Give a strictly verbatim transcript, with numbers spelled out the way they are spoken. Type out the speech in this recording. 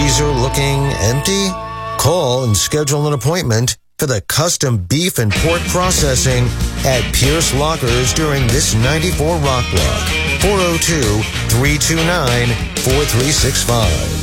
freezer looking empty? Call and schedule an appointment for the custom beef and pork processing at Pierce Lockers during this ninety-four Rock Block. four oh two, three two nine, four three six five.